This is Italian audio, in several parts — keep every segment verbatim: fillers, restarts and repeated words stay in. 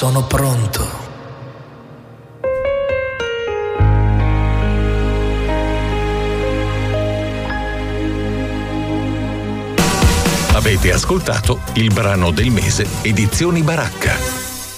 sono pronto. Avete ascoltato il brano del mese Edizioni Baracca.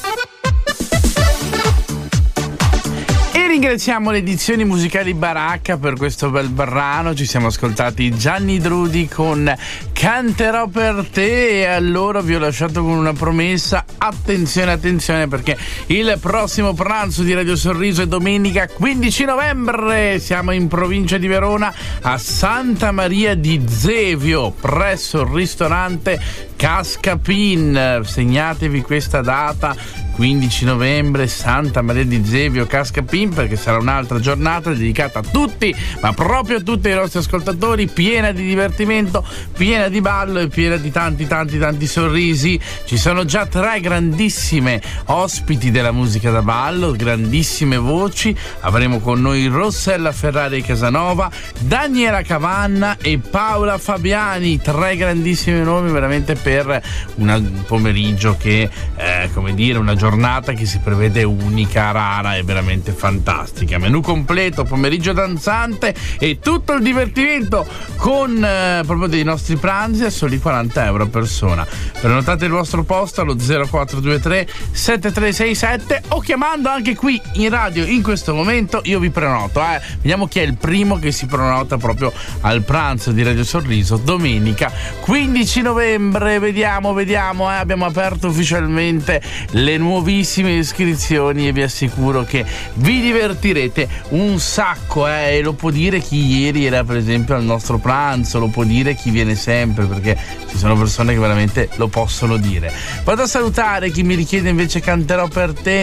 Ringraziamo le edizioni musicali Baracca per questo bel brano. Ci siamo ascoltati Gianni Drudi con Canterò per te, e allora vi ho lasciato con una promessa. Attenzione, attenzione, perché il prossimo pranzo di Radio Sorriso è domenica quindici novembre. Siamo in provincia di Verona a Santa Maria di Zevio, presso il ristorante Cascapin. Segnatevi questa data, quindici novembre, Santa Maria di Zevio, Cascapin, perché sarà un'altra giornata dedicata a tutti, ma proprio a tutti i nostri ascoltatori, piena di divertimento, piena di ballo e piena di tanti tanti tanti sorrisi. Ci sono già tre grandissime ospiti della musica da ballo, grandissime voci. Avremo con noi Rossella Ferrari Casanova, Daniela Cavanna e Paola Fabiani, tre grandissimi nomi veramente per un pomeriggio che, eh, come dire, una giornata che si prevede unica, rara e veramente fantastica. Menù completo, pomeriggio danzante e tutto il divertimento con eh, proprio dei nostri pranzi a soli quaranta euro a persona. Prenotate il vostro posto allo zero quattro due tre sette tre sei sette o chiamando anche qui in radio in questo momento. Io vi prenoto, eh. Vediamo chi è il primo che si prenota proprio al pranzo di Radio Sorriso domenica quindici novembre. Vediamo, vediamo, eh. Abbiamo aperto ufficialmente le nuovissime iscrizioni e vi assicuro che vi divertirete un sacco, eh. E lo può dire chi ieri era per esempio al nostro pranzo, lo può dire chi viene sempre, perché ci sono persone che veramente lo possono dire. Vado a salutare chi mi richiede invece Canterò per te.